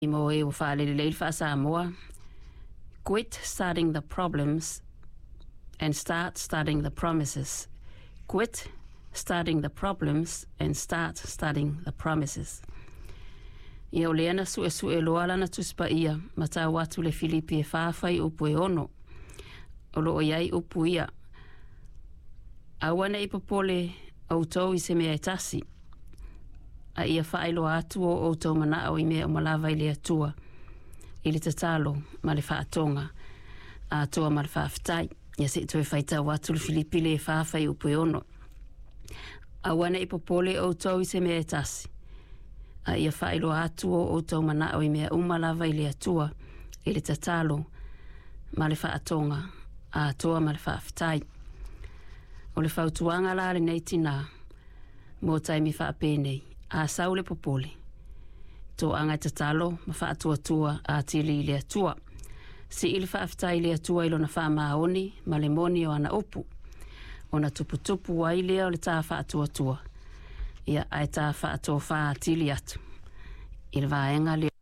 Mo e o whaalelelei wha Samoa. Quit starting the problems and start studying the promises. Quit starting the problems and start studying the promises. Ia o leana su e loa lana tuspa ia ma tau atu le Filipi e whawhai upu e ono. O loo iai upu ia. Awana i popole au tau I se mea tasi. A ia whaelo atu o tau mana au I mea o malawa I le atua. I le tatalo ma le whaatonga. A atua ma le whaaftai. Ia se toi whaitau atu le Filipi le whawhai upu e ono. Awana I popole au tau I se mea tasi. A ia whaelo atu o tau mana au I mea o malawa I le atua. I le tatalo ma le whaatonga. A atua ma le whaaftai. O le whautuanga la le nei tina. Mō taimi whaapenei. A sau le popole. Tō anga tatalo ma whaatuatua a tili I le atua. Si ili whaaftai le atua ilo na whaamaoni ma le moni o ana upu. O na tuputupu wa ilea o le tā whaatuatua. Ia ai tā whaatua wha tili atu. I le vaenga le